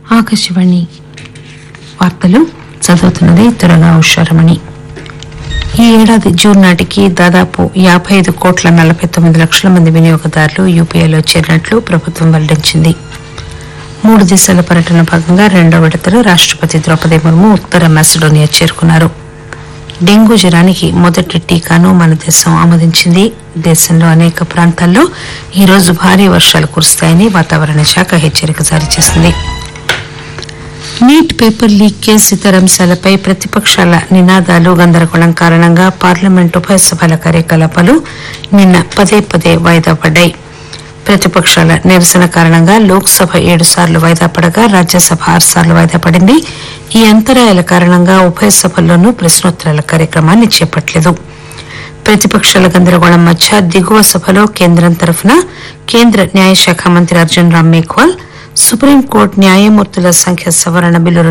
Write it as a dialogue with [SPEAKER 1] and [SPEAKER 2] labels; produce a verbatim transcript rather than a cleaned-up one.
[SPEAKER 1] ఆకాశవాణి వార్తలు చదువుతున్నది త్వరగా ఉషారమణి. ఈ ఏడాది జూన్ నాటికి దాదాపు యాబై ఐదు కోట్ల నలభై తొమ్మిది లక్షల మంది వినియోగదారులు యూపీఐలో చేరినట్లు ప్రభుత్వం వెల్లడించింది. మూడు దేశాల పర్యటన భాగంగా రెండో విడతలో రాష్టపతి ద్రౌపది ముర్ము ఉత్తర మాసిడోనియా చేరుకున్నారు. డెంగూ జ్వరానికి మొదటి టీకాను మన దేశం ఆమోదించింది. దేశంలో అనేక ప్రాంతాల్లో ఈ రోజు భారీ వర్షాలు కురుస్తాయని వాతావరణ శాఖ హెచ్చరిక జారీ చేసింది. నీట్ పేపర్ లీక్ కేసు ఇతర అంశాలపై ప్రతిపక్షాల నినాదాలు గందరగోళం కారణంగా పార్లమెంట్ ఉభయ సభల కార్యకలాపాలు నిన్న పదే పదే వాయిదా పడ్డాయి. ప్రతిపక్షాల నిరసన కారణంగా లోక్సభ ఏడు సార్లు వాయిదా పడగా రాజ్యసభ ఆరు సార్లు వాయిదా పడింది. ఈ అంతరాయాల కారణంగా ఉభయ సభల్లోనూ ప్రశ్నోత్తరాల కార్యక్రమాన్ని చేపట్టలేదు. ప్రతిపక్షాల గందరగోళం మధ్య దిగువ సభలో కేంద్రం తరఫున కేంద్ర న్యాయశాఖ మంత్రి అర్జున్ రామ్ మేఘ్వాల్ సుప్రీంకోర్టు న్యాయమూర్తుల సంఖ్య సవరణ బిల్లు